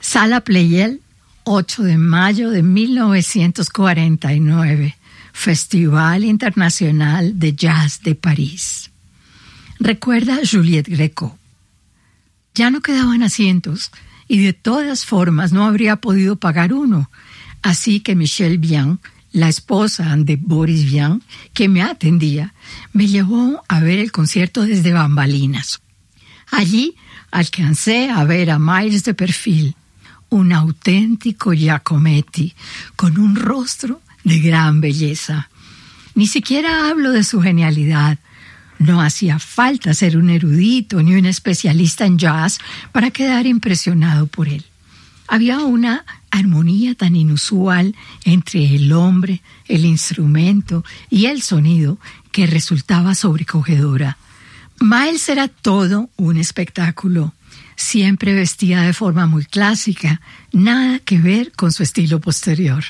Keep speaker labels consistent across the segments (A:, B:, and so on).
A: Sala Pleyel, 8 de mayo de 1949, Festival Internacional de Jazz de París. Recuerda Juliette Gréco. Ya no quedaban asientos y de todas formas no habría podido pagar uno, así que Michelle Vian, la esposa de Boris Vian, que me atendía, me llevó a ver el concierto desde bambalinas. Allí alcancé a ver a Miles de perfil, un auténtico Giacometti, con un rostro de gran belleza. Ni siquiera hablo de su genialidad. No hacía falta ser un erudito ni un especialista en jazz para quedar impresionado por él. Había una armonía tan inusual entre el hombre, el instrumento y el sonido que resultaba sobrecogedora. Miles era todo un espectáculo. Siempre vestía de forma muy clásica, nada que ver con su estilo posterior.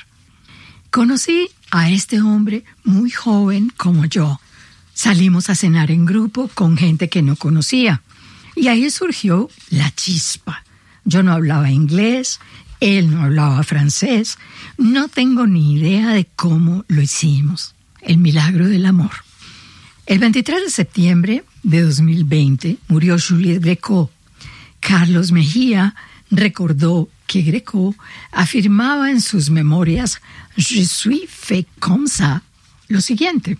A: Conocí a este hombre muy joven como yo. Salimos a cenar en grupo con gente que no conocía. Y ahí surgió la chispa. Yo no hablaba inglés, él no hablaba francés. No tengo ni idea de cómo lo hicimos. El milagro del amor. El 23 de septiembre de 2020 murió Juliette Gréco. Carlos Mejía recordó que Gréco afirmaba en sus memorias «Je suis fait comme ça» lo siguiente: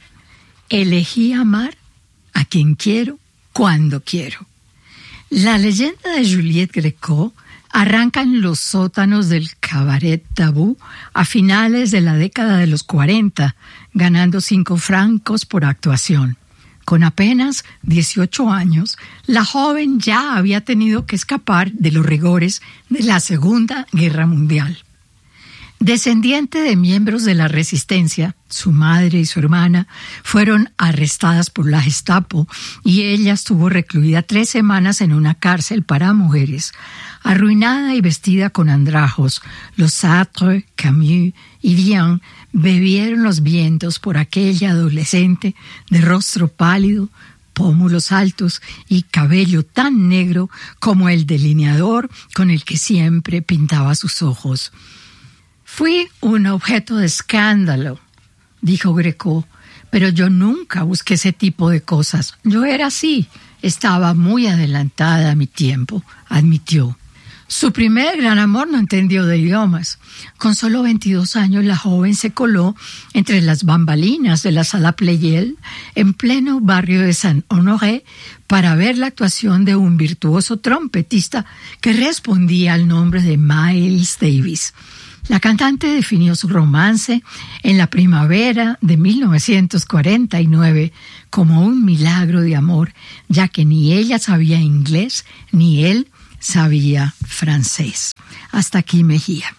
A: elegí amar a quien quiero, cuando quiero. La leyenda de Juliette Gréco arranca en los sótanos del Cabaret Tabú a finales de la década de los 40, ganando 5 francos por actuación. Con apenas 18 años, la joven ya había tenido que escapar de los rigores de la Segunda Guerra Mundial. Descendiente de miembros de la Resistencia, su madre y su hermana fueron arrestadas por la Gestapo y ella estuvo recluida 3 semanas en una cárcel para mujeres. Arruinada y vestida con andrajos, los Sartre, Camus y Vian bebieron los vientos por aquella adolescente de rostro pálido, pómulos altos y cabello tan negro como el delineador con el que siempre pintaba sus ojos. Fui un objeto de escándalo, dijo Gréco, pero yo nunca busqué ese tipo de cosas. Yo era así, estaba muy adelantada a mi tiempo, admitió. Su primer gran amor no entendió de idiomas. Con solo 22 años, la joven se coló entre las bambalinas de la Sala Pleyel, en pleno barrio de Saint-Honoré, para ver la actuación de un virtuoso trompetista que respondía al nombre de Miles Davis. La cantante definió su romance en la primavera de 1949 como un milagro de amor, ya que ni ella sabía inglés ni él sabía francés. Hasta aquí Mejía.